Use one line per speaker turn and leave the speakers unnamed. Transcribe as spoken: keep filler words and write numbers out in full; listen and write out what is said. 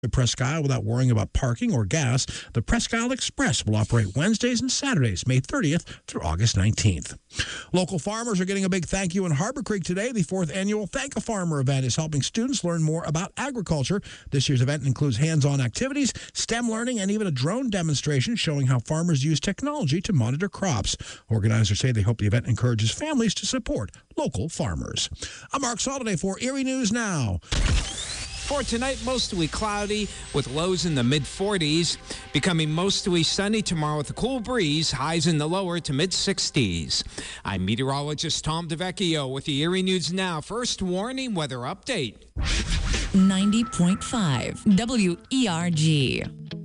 Presque Isle without worrying about parking or gas. The Presque Isle Express will operate Wednesdays and Saturdays, May thirtieth through August nineteenth. Local farmers are getting a big thank you in Harbor Creek today. The fourth annual Thank a Farmer event is helping students learn more about agriculture. This year's event includes hands-on activities, STEM learning, and even a drone demonstration showing how farmers use technology to monitor crops. Organizers say they hope the event encourages families to support local farmers. I'm Mark Soliday for Erie News Now.
For tonight, mostly cloudy with lows in the mid forties, becoming mostly sunny tomorrow with a cool breeze, highs in the lower to mid sixties. I'm meteorologist Tom DeVecchio with the Erie News Now First Warning Weather Update.
ninety point five W E R G.